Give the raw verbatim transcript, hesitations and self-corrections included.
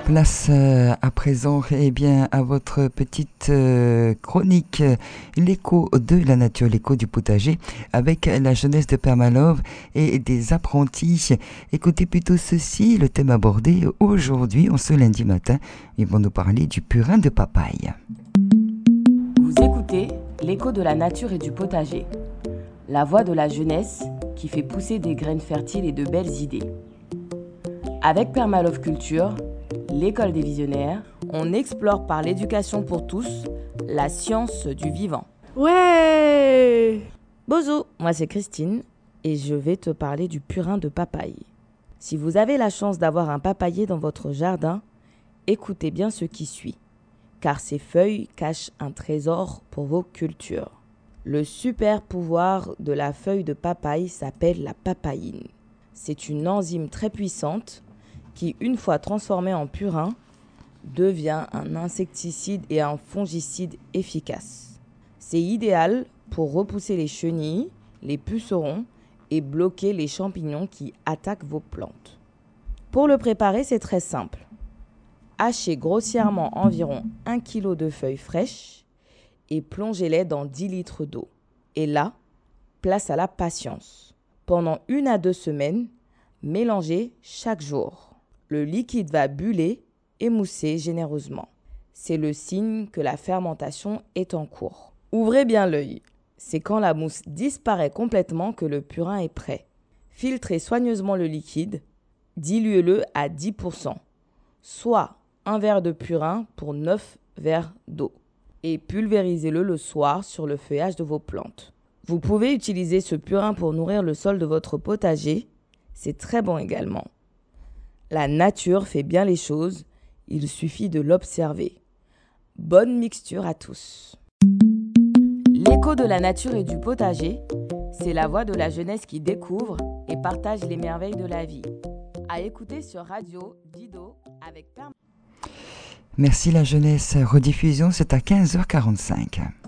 Place euh, à présent eh bien, à votre petite euh, chronique, euh, l'écho de la nature, l'écho du potager, avec la jeunesse de Père Malove et des apprentis. Écoutez plutôt ceci, le thème abordé aujourd'hui, en ce lundi matin, ils vont nous parler du purin de papaye. Vous écoutez l'écho de la nature et du potager, la voix de la jeunesse qui fait pousser des graines fertiles et de belles idées. Avec Père Malove Culture, l'école des visionnaires, on explore par l'éducation pour tous la science du vivant. Ouais! Bozo, moi c'est Christine et je vais te parler du purin de papaye. Si vous avez la chance d'avoir un papayer dans votre jardin, écoutez bien ce qui suit, car ces feuilles cachent un trésor pour vos cultures. Le super pouvoir de la feuille de papaye s'appelle la papaïne. C'est une enzyme très puissante qui, une fois transformée en purin, devient un insecticide et un fongicide efficace. C'est idéal pour repousser les chenilles, les pucerons et bloquer les champignons qui attaquent vos plantes. Pour le préparer, c'est très simple. Hachez grossièrement environ un kilo de feuilles fraîches et plongez-les dans dix litres d'eau. Et là, place à la patience. Pendant une à deux semaines, mélangez chaque jour. Le liquide va buller et mousser généreusement. C'est le signe que la fermentation est en cours. Ouvrez bien l'œil. C'est quand la mousse disparaît complètement que le purin est prêt. Filtrez soigneusement le liquide, diluez-le à dix pour cent, soit un verre de purin pour neuf verres d'eau, et pulvérisez-le le soir sur le feuillage de vos plantes. Vous pouvez utiliser ce purin pour nourrir le sol de votre potager. C'est très bon également. La nature fait bien les choses, il suffit de l'observer. Bonne mixture à tous. L'écho de la nature et du potager, c'est la voix de la jeunesse qui découvre et partage les merveilles de la vie. À écouter sur Radio Dido avec Père. Merci la jeunesse. Rediffusion, c'est à quinze heures quarante-cinq.